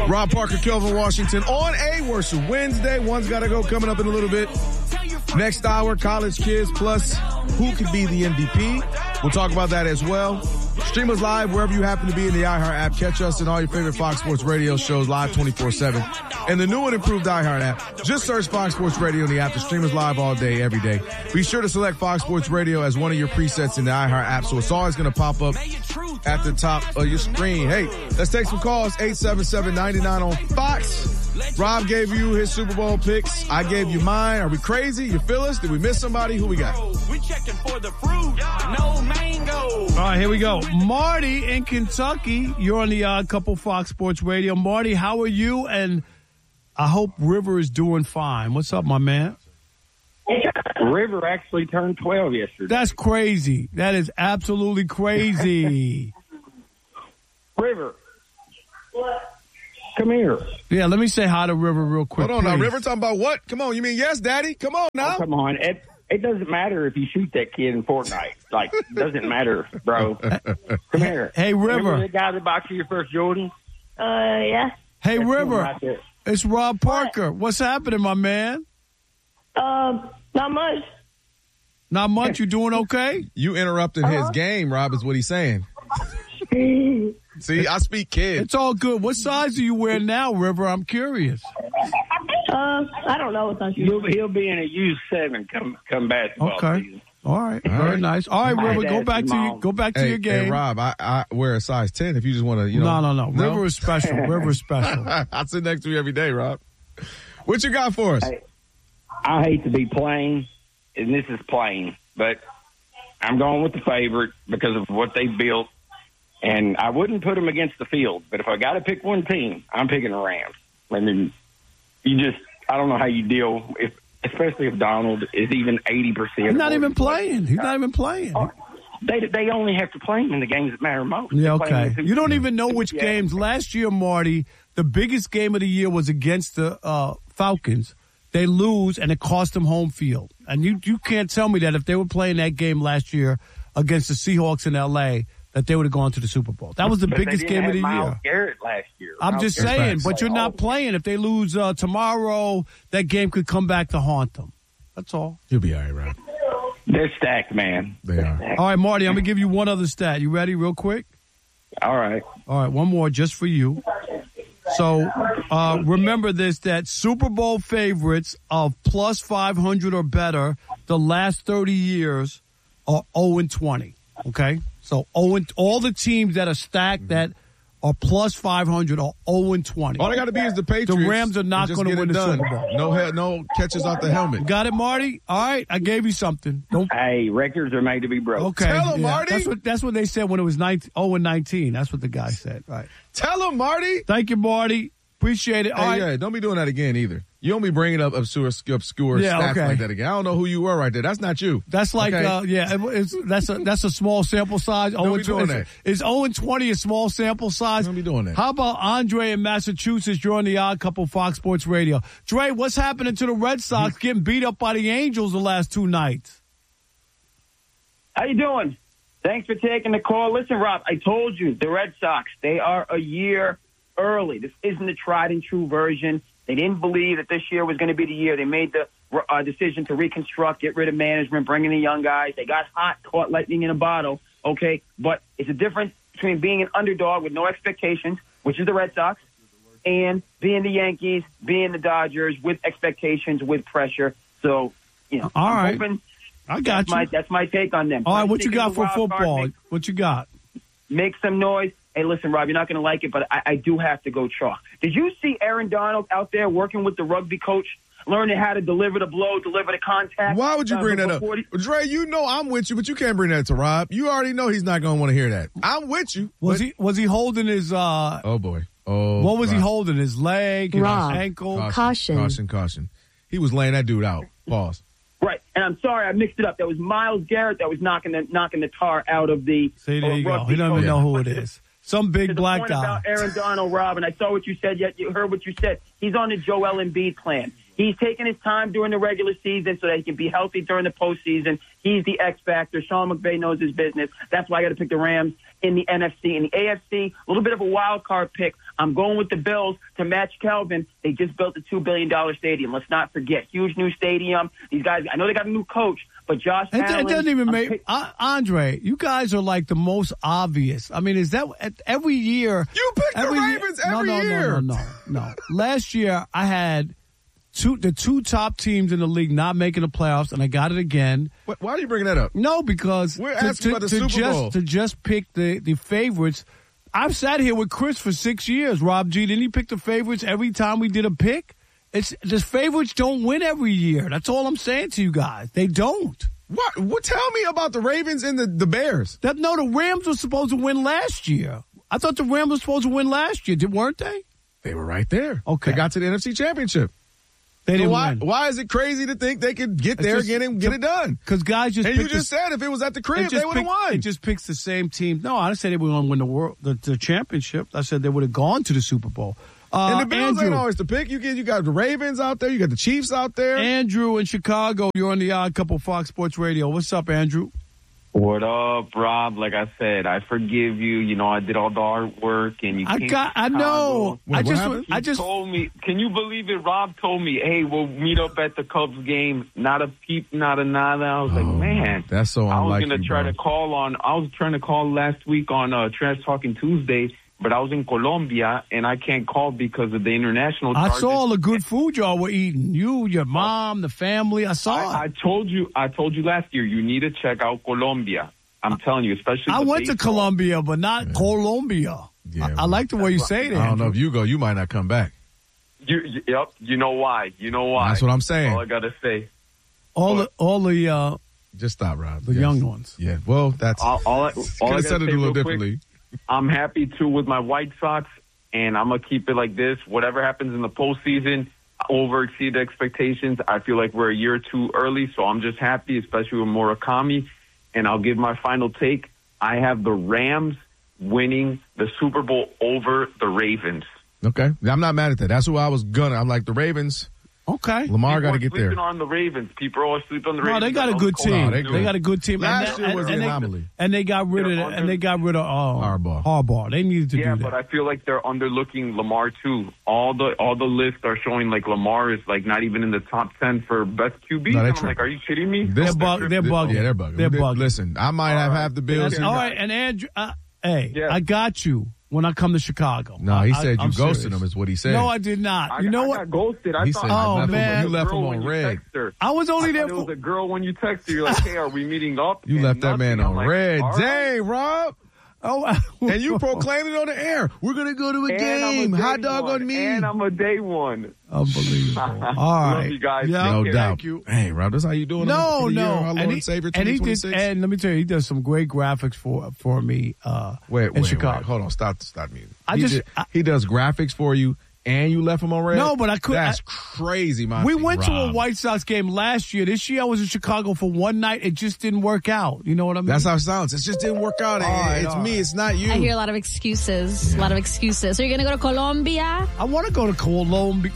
Rob Parker, Kelvin Washington on a Worship Wednesday. One's got to go coming up in a little bit. Next hour, college kids plus who could be the MVP. We'll talk about that as well. Stream us live wherever you happen to be in the iHeart app. Catch us in all your favorite Fox Sports Radio shows live 24/7. And the new and improved iHeart app. Just search Fox Sports Radio in the app to stream us live all day, every day. Be sure to select Fox Sports Radio as one of your presets in the iHeart app, so it's always going to pop up at the top of your screen. Hey, let's take some calls. 877-99 on Fox. Rob gave you his Super Bowl picks. I gave you mine. Are we crazy? You feel us? Did we miss somebody? Who we got? We checking for the fruit. No mango. All right, here we go. Marty in Kentucky. You're on the Odd Couple Fox Sports Radio. Marty, how are you? And I hope River is doing fine. What's up, my man? River actually turned 12 yesterday. That's crazy. That is absolutely crazy. River. What? Come here. Yeah, let me say hi to River real quick. Hold on please. now, River talking about what? Come on, you mean yes, Daddy? Come on now. Oh, come on. It doesn't matter if you shoot that kid in Fortnite. Like, it doesn't matter, bro. Come here. Hey, River. Remember the guy that bought you your first Jordan? Yeah. Hey, That's River. right there. It's Rob Parker. What's happening, my man? Not much. Not much. You doing okay? You interrupted his game, Rob, is what he's saying. See, I speak kid. It's all good. What size do you wear now, River? I'm curious. I don't know what's on you. He'll be in a U7 come basketball Okay. season. All right. Very nice. All right, My River, go dad's back to mom. your game. Hey, Rob, I wear a size 10 if you just want to, you know. No. River is special. River is special. I sit next to you every day, Rob. What you got for us? Hey, I hate to be plain, and this is plain, but I'm going with the favorite because of what they built. And I wouldn't put them against the field, but if I got to pick one team, I'm picking the Rams. I mean, I don't know how you deal, especially if Donald is even 80%. He's not even playing. He's not even playing. They only have to play him in the games that matter most. Yeah, okay. You don't even know which games. Last year, Marty, the biggest game of the year was against the Falcons. They lose, and it cost them home field. And you can't tell me that if they were playing that game last year against the Seahawks in L.A., that they would have gone to the Super Bowl. That was the biggest game of the Myles year. Garrett last year. I'm just saying, but you're not playing. If they lose tomorrow, that game could come back to haunt them. That's all. You'll be all right, Rob. They're stacked, man. They are. All right, Marty, I'm going to give you one other stat. You ready real quick? All right. All right, one more just for you. So remember this, that Super Bowl favorites of plus 500 or better the last 30 years are 0-20, okay? So all the teams that are stacked that are plus 500 are 0-20. All they got to be is the Patriots. The Rams are not going to win the Super Bowl. No catches off the helmet. Got it, Marty? All right, I gave you something. Hey, records are made to be broke. Okay. Tell him, Marty. That's what they said when it was 0-19. That's what the guy said. Right. Tell him, Marty. Thank you, Marty. Appreciate it. All right. Yeah, don't be doing that again either. You don't be bringing up obscure stats like that again. I don't know who you were right there. That's not you. That's like, okay? That's a small sample size. Don't be doing that. Is 0-20 a small sample size? Don't be doing that. How about Andre in Massachusetts? You're on the Odd Couple Fox Sports Radio. Dre, what's happening to the Red Sox getting beat up by the Angels the last two nights? How you doing? Thanks for taking the call. Listen, Rob, I told you, the Red Sox, they are a year early. This isn't a tried and true version. They didn't believe that this year was going to be the year. They made the decision to reconstruct, get rid of management, bring in the young guys. They got hot, caught lightning in a bottle, okay? But it's a difference between being an underdog with no expectations, which is the Red Sox, and being the Yankees, being the Dodgers with expectations, with pressure. So, I'm hoping I got you. That's my take on them. All right, what you got for football? What you got? Make some noise. Hey, listen, Rob, you're not going to like it, but I do have to go chalk. Did you see Aaron Donald out there working with the rugby coach, learning how to deliver the blow, deliver the contact? Why would you bring that up? Dre, you know I'm with you, but you can't bring that to Rob. You already know he's not going to want to hear that. I'm with you. Was he holding his Oh boy. Oh. What was Rob. he holding? His leg, his ankle? Caution. He was laying that dude out. Pause. Right, and I'm sorry I mixed it up. That was Myles Garrett that was knocking the tar out of the. See, there you go. He doesn't even know who it is. Some big black guy. About Aaron Donald, Rob, and I saw what you said. Yet you heard what you said. He's on the Joel Embiid plan. He's taking his time during the regular season so that he can be healthy during the postseason. He's the X factor. Sean McVay knows his business. That's why I got to pick the Rams in the NFC. In the AFC, a little bit of a wild card pick. I'm going with the Bills to match Kelvin. They just built a $2 billion stadium. Let's not forget. Huge new stadium. These guys, I know they got a new coach, but Josh Allen. It doesn't even make Andre, you guys are like the most obvious. I mean, is that every year? You pick the Ravens every year. No. Last year, I had the two top teams in the league not making the playoffs, and I got it again. Why are you bringing that up? No, because we're asking about the Super Bowl. To just pick the favorites. I've sat here with Chris for 6 years, Rob G. Didn't he pick the favorites every time we did a pick? The favorites don't win every year. That's all I'm saying to you guys. They don't. What? Tell me about the Ravens and the Bears. The Rams were supposed to win last year. I thought the Rams were supposed to win last year, weren't they? They were right there. Okay. They got to the NFC Championship. They didn't win. Why is it crazy to think they could get there again and get it done? Because guys just and you just said if it was at the crib, they would have won. It just picks the same team. No, I didn't say they were going to win the championship. I said they would have gone to the Super Bowl. And the Bills ain't always the pick. You got the Ravens out there. You got the Chiefs out there. Andrew in Chicago. You're on the Odd Couple Fox Sports Radio. What's up, Andrew? What up, Rob? Like I said, I forgive you. You know, I did all the hard work, and you came to I know. Chicago. I just told me. Can you believe it? Rob told me, "Hey, we'll meet up at the Cubs game." Not a peep, not a nada. I was like, "Man, that's so unlike you." I was going to try to call on. I was trying to call last week on Trash Talking Tuesday, but I was in Colombia, and I can't call because of the international charges. I saw all the good food y'all were eating. You, your mom, the family. I saw it. I told you last year, you need to check out Colombia. I'm telling you, especially I went to Colombia, but not Colombia. Yeah, I like the way you say it, Andrew. I don't know if you go, you might not come back. Yep. You know why. That's what I'm saying. All I got to say. All the just stop, Rob. The young ones. Yeah, well, that's... All I said it a little differently. I'm happy, too, with my White Sox, and I'm going to keep it like this. Whatever happens in the postseason, over-exceed expectations. I feel like we're a year or two early, so I'm just happy, especially with Murakami. And I'll give my final take. I have the Rams winning the Super Bowl over the Ravens. Okay. I'm not mad at that. That's who I was gonna. I'm like, the Ravens. Okay. Lamar got to get there. People are sleeping on the Ravens. People are always sleeping on the Ravens. No, they got a good team. They got a good team. Last year was the anomaly. And they got rid of Harbaugh. They needed to do that. Yeah, but I feel like they're underlooking Lamar too. All the lists are showing like Lamar is like not even in the top 10 for best QB. No, I'm like, are you kidding me? They're bugging. Yeah, they're bugging. They're bugging. Listen, I might have half the Bills. All right, and Andrew, I got you. When I come to Chicago. No, he said you ghosted him is what he said. No, I did not. You know what? I got ghosted. He said you left him on red. I was only there for... It was a girl when you texted her. You're like, hey, are we meeting up? You left that man on red. Right. Dang, Rob. And you proclaimed it on the air. We're going to go to a game. Hot dog on me. And I'm a day one. Unbelievable. All right. Love you guys. Yeah. No doubt. Thank you. Hey, Rob, that's how you doing? No. Our Lord and Savior 2026. And let me tell you, he does some great graphics for me in Chicago. Wait. Hold on. Stop music. He does graphics for you. And you left him on red? No, but I couldn't. That's crazy, We went to a White Sox game last year. This year I was in Chicago for one night. It just didn't work out. You know what I mean? That's how it sounds. It just didn't work out. It's me. It's not you. I hear a lot of excuses. Yeah. A lot of excuses. So you're going to go to Colombia? I want to go to Colombia.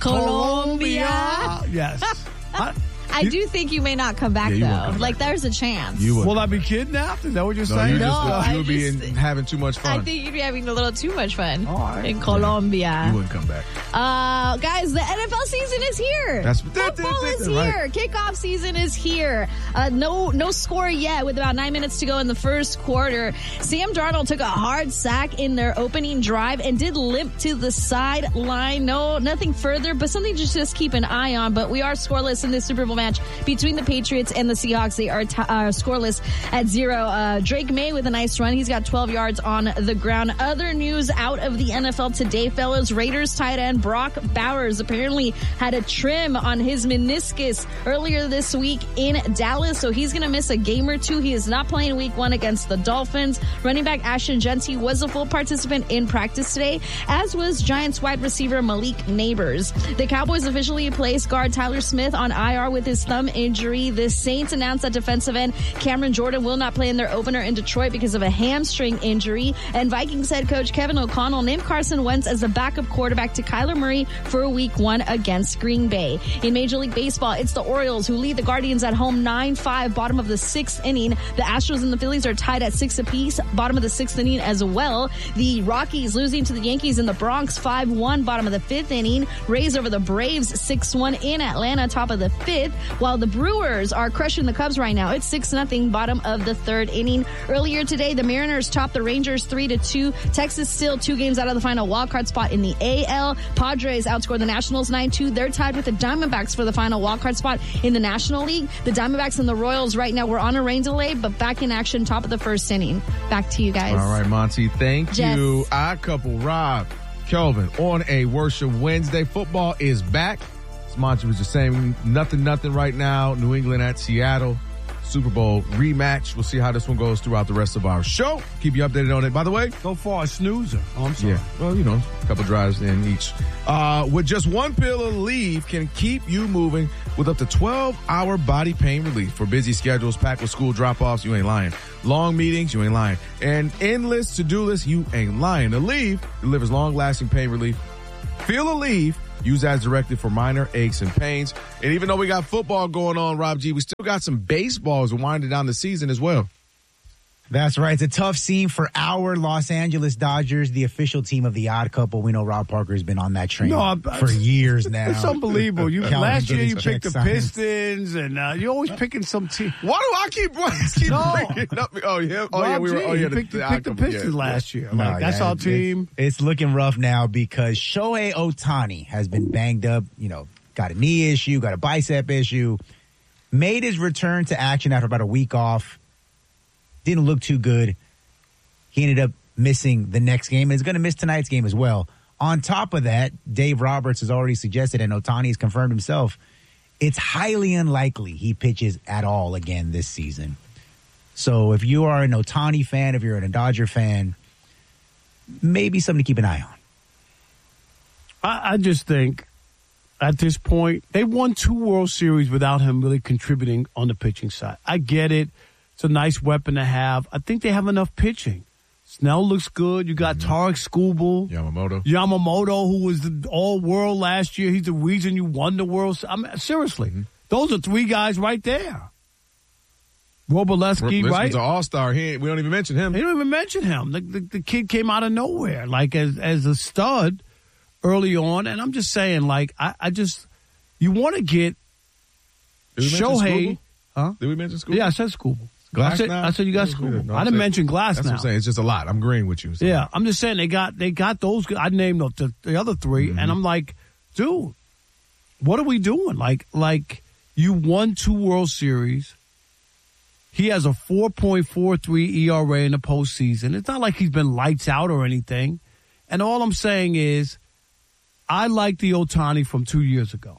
Yes. I do think you may not come back, though. Like, there's a chance. Will I be kidnapped? Is that what you're saying? You would be having too much fun. I think you'd be having a little too much fun in You Colombia. wouldn't come back. Guys, the NFL season is here. Football is here. Right. Kickoff season is here. No score yet with about 9 minutes to go in the first quarter. Sam Darnold took a hard sack in their opening drive and did limp to the sideline. No, nothing further, but something to just keep an eye on. But we are scoreless in this Super Bowl match between the Patriots and the Seahawks. They are scoreless at 0. Drake May with a nice run. He's got 12 yards on the ground. Other news out of the NFL today, fellas. Raiders tight end Brock Bowers apparently had a trim on his meniscus earlier this week in Dallas, so he's going to miss a game or two. He is not playing week 1 against the Dolphins. Running back Ashton Genty was a full participant in practice today, as was Giants wide receiver Malik Neighbors. The Cowboys officially placed guard Tyler Smith on IR with his thumb injury. The Saints announced that defensive end Cameron Jordan will not play in their opener in Detroit because of a hamstring injury. And Vikings head coach Kevin O'Connell named Carson Wentz as the backup quarterback to Kyler Murray for Week 1 against Green Bay. In Major League Baseball, it's the Orioles who lead the Guardians at home 9-5, bottom of the 6th inning. The Astros and the Phillies are tied at 6 apiece, bottom of the 6th inning as well. The Rockies losing to the Yankees in the Bronx 5-1, bottom of the 5th inning. Rays over the Braves 6-1 in Atlanta, top of the 5th, while the Brewers are crushing the Cubs right now. It's 6-0, bottom of the 3rd inning. Earlier today, the Mariners topped the Rangers 3-2. Texas still 2 games out of the final wildcard spot in the AL. Padres outscored the Nationals 9-2. They're tied with the Diamondbacks for the final wildcard spot in the National League. The Diamondbacks and the Royals right now, we're on a rain delay, but back in action, top of the 1st inning. Back to you guys. All right, Monty. Thank Jess. you. Odd couple, Rob, Kelvin, on a Worship Wednesday. Football is back. As Monty was just saying, nothing right now. New England at Seattle. Super Bowl rematch. We'll see how this one goes throughout the rest of our show. Keep you updated on it. By the way, so far a snoozer. Oh, I'm sorry. Yeah. Well, a couple drives in each. With just one pill of Aleve can keep you moving with up to 12-hour body pain relief. For busy schedules packed with school drop-offs, you ain't lying. Long meetings, you ain't lying. And endless to-do lists, you ain't lying. Aleve delivers long-lasting pain relief. Feel Aleve. Use as directed for minor aches and pains. And even though we got football going on, Rob G, we still got some baseballs winding down the season as well. That's right. It's a tough scene for our Los Angeles Dodgers, the official team of the Odd Couple. We know Rob Parker has been on that train for years now. It's unbelievable. Last year you picked the signs. Pistons, and you're always picking some team. Why do I keep bringing up? Oh, yeah. You picked the Pistons last year. That's our team. It's looking rough now because Shohei Ohtani has been banged up, got a knee issue, got a bicep issue, made his return to action after about a week off. Didn't look too good. He ended up missing the next game and is going to miss tonight's game as well. On top of that, Dave Roberts has already suggested, and Ohtani has confirmed himself, it's highly unlikely he pitches at all again this season. So if you are an Ohtani fan, if you're a Dodger fan, maybe something to keep an eye on. I just think at this point, they won 2 World Series without him really contributing on the pitching side. I get it. It's a nice weapon to have. I think they have enough pitching. Snell looks good. You got Tarek Skubal. Yamamoto, who was the all-world last year. He's the reason you won the World. I mean, seriously, those are 3 guys right there. Robleski, right? He's an all-star. We don't even mention him. They don't even mention him. The kid came out of nowhere, as a stud early on. And I'm just saying, you want to get Shohei. Huh? Did we mention Skubal? Yeah, I said Skubal. Glass I said you got Skubal. No, I didn't mention Glass now. That's what I'm saying. It's just a lot. I'm agreeing with you. So. Yeah, I'm just saying they got those. I named the other 3, and I'm like, dude, what are we doing? Like you won 2 World Series. He has a 4.43 ERA in the postseason. It's not like he's been lights out or anything. And all I'm saying is, I like the Ohtani from 2 years ago.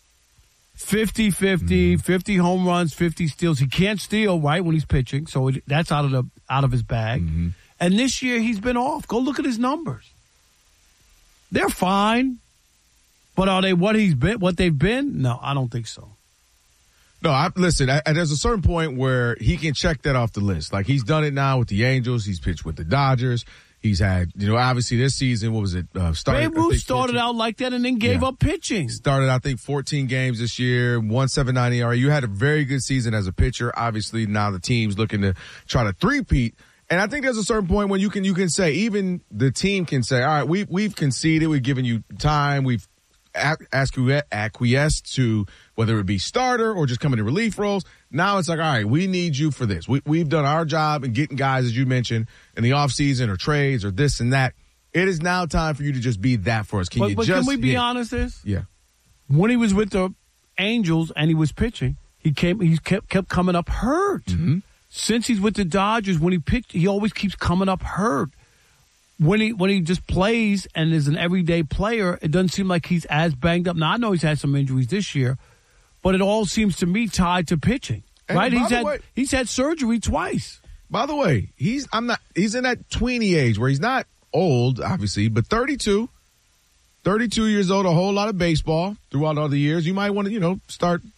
50-50, 50 home runs, 50 steals. He can't steal, right, when he's pitching, so that's out of his bag. And this year he's been off. Go look at his numbers. They're fine, but are they what they've been? No, I don't think so. No, listen, there's a certain point where he can check that off the list. Like, he's done it now with the Angels. He's pitched with the Dodgers. He's had, obviously this season, what was it? Babe Ruth started out like that and then gave up pitching. Started, I think, 14 games this year, 1.79 ERA. You had a very good season as a pitcher. Obviously, now the team's looking to try to three-peat. And I think there's a certain point when you can say, even the team can say, all right, we've conceded, we've given you time, we've acquiesced to whether it be starter or just coming to relief roles. Now it's like, all right, we need you for this. We've done our job in getting guys, as you mentioned, in the offseason or trades or this and that. It is now time for you to just be that for us. Can we be honest this? Yeah. When he was with the Angels and he was pitching, he kept coming up hurt. Since he's with the Dodgers, when he pitched, he always keeps coming up hurt. When he just plays and is an everyday player, it doesn't seem like he's as banged up. Now, I know he's had some injuries this year, but it all seems to me tied to pitching. And right? He's had surgery twice. By the way, he's in that tweeny age where he's not old, obviously, but 32 years old, a whole lot of baseball throughout all the years. You might want to, start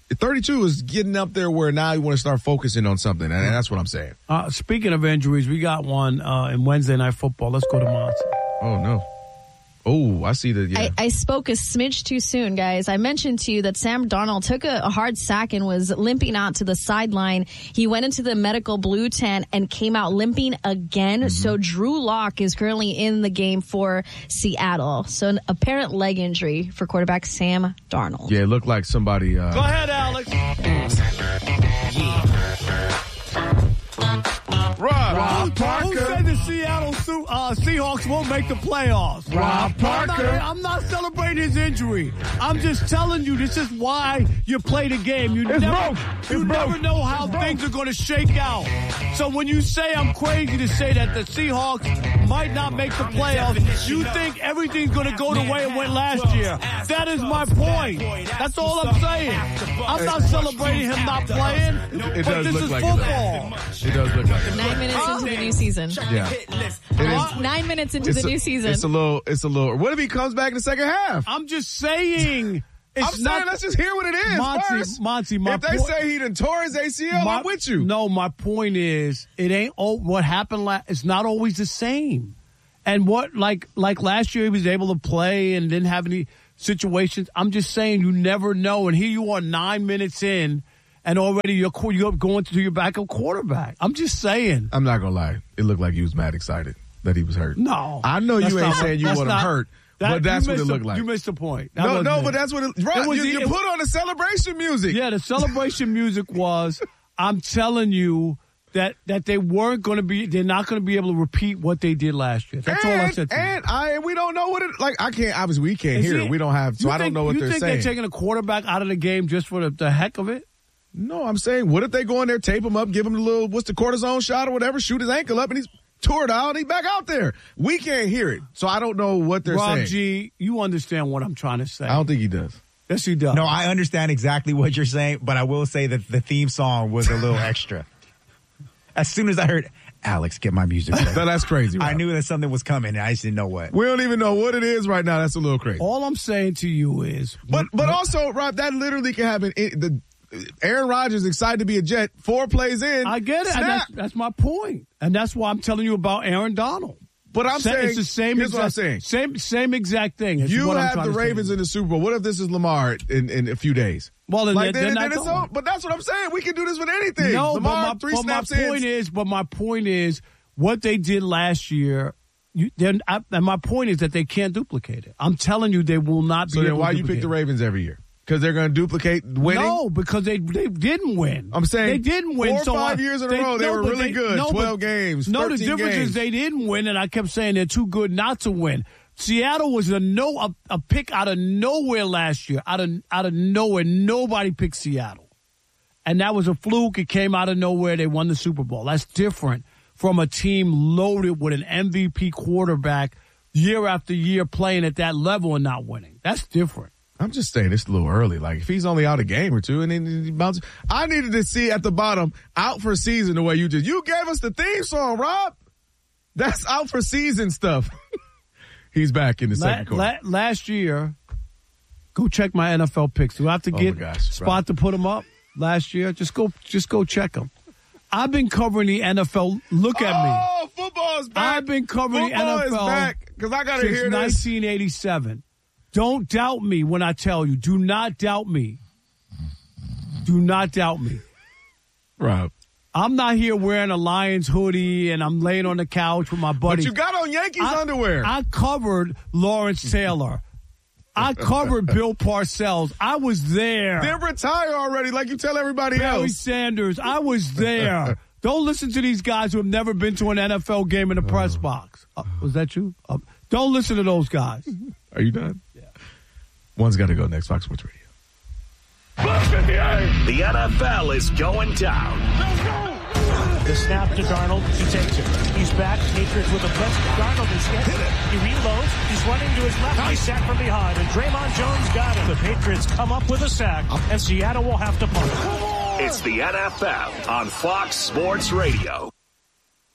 32 is getting up there where now you want to start focusing on something, and that's what I'm saying. Speaking of injuries, we got one in Wednesday Night Football. Let's go to Monty. Oh, no. Oh, I see that. Yeah. I spoke a smidge too soon, guys. I mentioned to you that Sam Darnold took a hard sack and was limping out to the sideline. He went into the medical blue tent and came out limping again. Mm-hmm. So Drew Lock is currently in the game for Seattle. So an apparent leg injury for quarterback Sam Darnold. Yeah, it looked like somebody. Go ahead, Alex. Rob Parker. Who said the Seattle Seahawks won't make the playoffs? Rob Parker. I'm not celebrating his injury. I'm just telling you this is why you play the game. You never know how things are going to shake out. So when you say I'm crazy to say that the Seahawks might not make the playoffs, you think everything's going to go the way it went last year. That is my point. That's all I'm saying. I'm not celebrating him not playing, but this is football. It does look like it. 9 minutes into the new season. Yeah. It is. 9 minutes into the new season. It's a little. What if he comes back in the second half? I'm just saying. Let's just hear what it is first. Monty, if they say he done tore his ACL, I'm with you. No, my point is, it ain't what happened. It's not always the same. And what, like last year, he was able to play and didn't have any situations. I'm just saying, you never know. And here you are 9 minutes in. And already you're going to your backup quarterback. I'm just saying. I'm not going to lie. It looked like he was mad excited that he was hurt. No. I know you ain't saying you want him hurt, but that's what it looked like. You missed the point. No, but that's what it was. You put on the celebration music. Yeah, the celebration music was, I'm telling you that they weren't going to be, they're not going to be able to repeat what they did last year. That's all I said to you. And we don't know what it, I can't, obviously we can't hear it. We don't have, so I don't know what they're saying. You think they're taking a quarterback out of the game just for the heck of it? No, I'm saying, what if they go in there, tape him up, give him a little, what's the cortisone shot or whatever, shoot his ankle up, and he's tore it out, and he's back out there. We can't hear it, so I don't know what they're saying. Rob G, you understand what I'm trying to say. I don't think he does. Yes, he does. No, I understand exactly what you're saying, but I will say that the theme song was a little extra. As soon as I heard, Alex, get my music ready. That's crazy, Rob. I knew that something was coming, and I just didn't know what. We don't even know what it is right now. That's a little crazy. All I'm saying to you is... But also, Rob, that literally can happen. Aaron Rodgers excited to be a Jet. 4 plays in. I get it. And that's my point. And that's why I'm telling you about Aaron Donald. But I'm saying, it's the same. Here's what I'm saying. Same exact thing. You have the Ravens in the Super Bowl. What if this is Lamar in a few days? Well, then it's on. But that's what I'm saying. We can do this with anything. No, Lamar, but my point is what they did last year. And my point is that they can't duplicate it. I'm telling you, they will not be. So then, why you pick the Ravens every year? Because they're going to duplicate winning? No, because they didn't win. I'm saying they didn't win. 4 or 5 years in a row, they were really good. 12 games, 13 No, the difference is they didn't win, and I kept saying they're too good not to win. Seattle was a pick out of nowhere last year. Out of nowhere. Nobody picked Seattle. And that was a fluke. It came out of nowhere. They won the Super Bowl. That's different from a team loaded with an MVP quarterback year after year playing at that level and not winning. That's different. I'm just saying it's a little early. Like, if he's only out a game or two and then he bounces. I needed to see at the bottom, out for season the way you did. You gave us the theme song, Rob. That's out for season stuff. He's back in the second quarter. Last year, go check my NFL picks. Do I have to get Spot to put them up last year? Just go check them. I've been covering the NFL. Look at me. Oh, football is back. I've been covering football the NFL is back, because I got to hear this. Since 1987. Don't doubt me when I tell you. Do not doubt me. Do not doubt me. Rob. I'm not here wearing a Lions hoodie and I'm laying on the couch with my buddy. But you got on Yankees underwear. I covered Lawrence Taylor. I covered Bill Parcells. I was there. They're retired already, like you tell everybody Barry else. Sanders. I was there. Don't listen to these guys who have never been to an NFL game in the press box. Was that you? Don't listen to those guys. Are you done? Yeah. One's got to go next. Fox Sports Radio. The NFL is going down. The snap to Darnold. He takes it. He's back. Patriots with a blitz. Darnold is hit. He reloads. He's running to his left. He's sacked from behind. And Draymond Jones got him. The Patriots come up with a sack. And Seattle will have to punt. It's the NFL on Fox Sports Radio.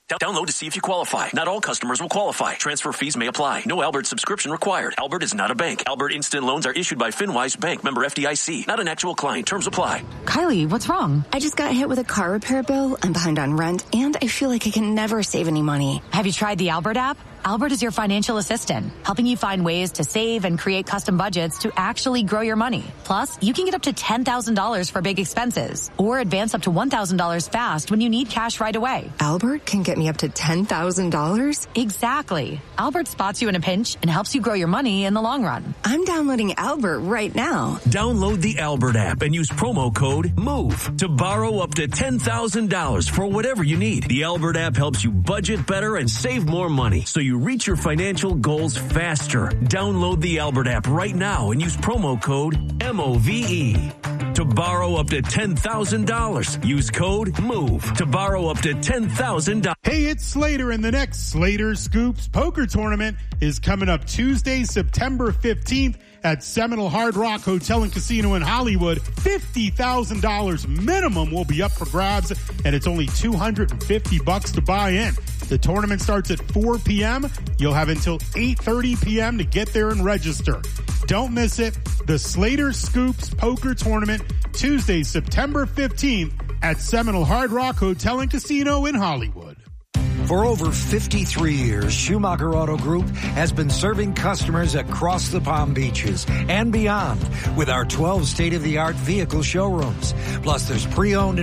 Download to see if you qualify. Not all customers will qualify. Transfer fees may apply. No Albert subscription required. Albert is not a bank. Albert Instant Loans are issued by FinWise Bank, member FDIC. Not an actual client. Terms apply. Kylie, what's wrong? I just got hit with a car repair bill. I'm behind on rent, and I feel like I can never save any money. Have you tried the Albert app? Albert is your financial assistant, helping you find ways to save and create custom budgets to actually grow your money. Plus, you can get up to $10,000 for big expenses or advance up to $1,000 fast when you need cash right away. Albert can get me up to $10,000? Exactly. Albert spots you in a pinch and helps you grow your money in the long run. I'm downloading Albert right now. Download the Albert app and use promo code MOVE to borrow up to $10,000 for whatever you need. The Albert app helps you budget better and save more money so you reach your financial goals faster. Download the Albert app right now and use promo code MOVE to borrow up to $10,000. Use code MOVE to borrow up to $10,000. Hey, it's Slater, and the next Slater Scoops Poker Tournament is coming up Tuesday, September 15th at Seminole Hard Rock Hotel and Casino in Hollywood. $50,000 minimum will be up for grabs, and it's only $250 to buy in. The tournament starts at 4 p.m. You'll have until 8:30 p.m. to get there and register. Don't miss it. The Slater Scoops Poker Tournament, Tuesday, September 15th at Seminole Hard Rock Hotel and Casino in Hollywood. For over 53 years, Schumacher Auto Group has been serving customers across the Palm Beaches and beyond with our 12 state-of-the-art vehicle showrooms. Plus, there's pre-owned and